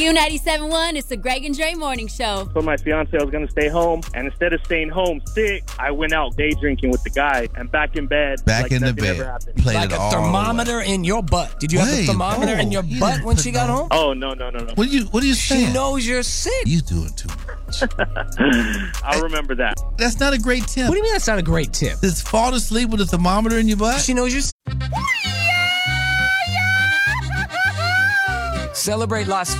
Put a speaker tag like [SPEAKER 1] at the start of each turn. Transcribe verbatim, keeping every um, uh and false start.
[SPEAKER 1] Q ninety-seven point one, it's the Greg and Dre Morning Show.
[SPEAKER 2] I told my fiance I was going to stay home, and instead of staying home sick, I went out day drinking with the guy, and back in bed.
[SPEAKER 3] Back
[SPEAKER 2] like
[SPEAKER 3] in the
[SPEAKER 2] nothing
[SPEAKER 3] bed.
[SPEAKER 2] ever happened.
[SPEAKER 3] Played
[SPEAKER 4] Like
[SPEAKER 3] it
[SPEAKER 4] a
[SPEAKER 3] all
[SPEAKER 4] thermometer
[SPEAKER 3] the way.
[SPEAKER 4] in your butt. Did you have
[SPEAKER 3] Wait,
[SPEAKER 4] a thermometer
[SPEAKER 3] oh,
[SPEAKER 4] in your
[SPEAKER 3] he
[SPEAKER 4] butt
[SPEAKER 3] didn't
[SPEAKER 4] when
[SPEAKER 3] put
[SPEAKER 4] she got
[SPEAKER 3] no-
[SPEAKER 4] home?
[SPEAKER 2] Oh, no, no, no, no.
[SPEAKER 3] What are you, what are you saying?
[SPEAKER 4] She knows you're sick.
[SPEAKER 3] You doing too much.
[SPEAKER 2] I'll remember that.
[SPEAKER 3] That's not a great tip.
[SPEAKER 4] What do you mean that's not a great tip?
[SPEAKER 3] Just fall asleep with a thermometer in your butt?
[SPEAKER 4] She knows you're sick. Celebrate Las